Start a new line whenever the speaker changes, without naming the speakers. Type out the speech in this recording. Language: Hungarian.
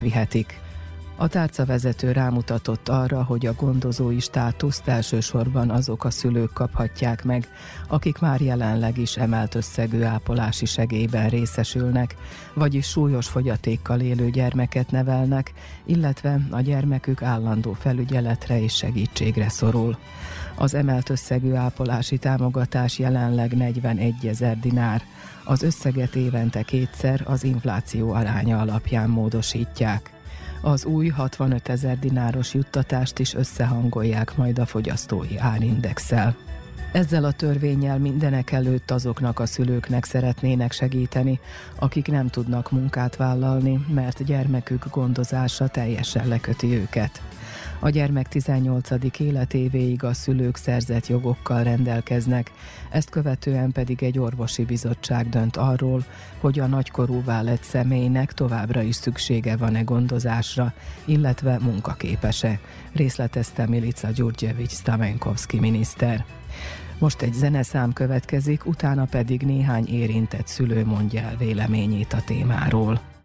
vihetik. A tárcavezető rámutatott arra, hogy a gondozói státuszt elsősorban azok a szülők kaphatják meg, akik már jelenleg is emelt összegű ápolási segélyben részesülnek, vagyis súlyos fogyatékkal élő gyermeket nevelnek, illetve a gyermekük állandó felügyeletre és segítségre szorul. Az emelt összegű ápolási támogatás jelenleg 41 000 dinár. Az összeget évente kétszer az infláció aránya alapján módosítják. Az új 65 000 dináros juttatást is összehangolják majd a fogyasztói árindexsel. Ezzel a törvénnyel mindenekelőtt azoknak a szülőknek szeretnének segíteni, akik nem tudnak munkát vállalni, mert gyermekük gondozása teljesen leköti őket. A gyermek 18. életévéig a szülők szerzett jogokkal rendelkeznek, ezt követően pedig egy orvosi bizottság dönt arról, hogy a nagykorúvá lett személynek továbbra is szüksége van-e gondozásra, illetve munkaképes-e, részletezte Milica Gyurgyevics-Stamenkovszki miniszter. Most egy zeneszám következik, utána pedig néhány érintett szülő mondja el véleményét a témáról.